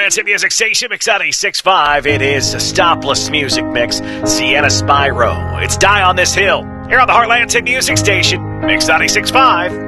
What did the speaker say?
Heartland's hit music station, Mix 96.5. It is a stopless music mix. Sienna Spyro. It's Die on This Hill. Here on the Heartland's hit music station, Mix 96.5.